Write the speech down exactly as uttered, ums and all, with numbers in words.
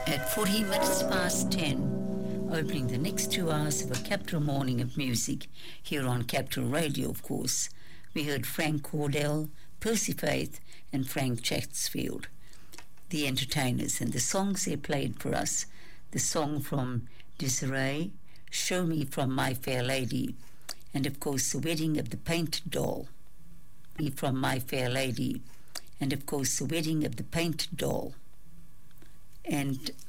At forty minutes past ten, opening the next two hours of a Capital Morning of Music here on Capital Radio, of course, we heard Frank Cordell, Percy Faith, and Frank Chatsfield, the entertainers, and the songs they played for us. The song from Desiree, Show Me From My Fair Lady, and of course The Wedding of the Painted Doll, from My Fair Lady, and of course The Wedding of the Painted Doll. And